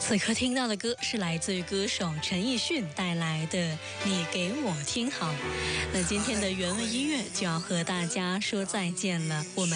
此刻听到的歌是来自于歌手陈奕迅带来的《你给我听好》。那今天的原味音乐就要和大家说再见了，我们